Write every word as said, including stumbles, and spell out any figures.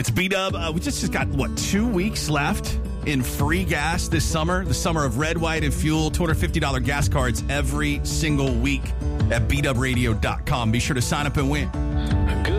It's B-Dub. Uh, we just, just got, what, two weeks left in free gas this summer. The summer of red, white, and fuel. two hundred fifty dollars gas cards every single week at b dub radio dot com. Be sure to sign up and win.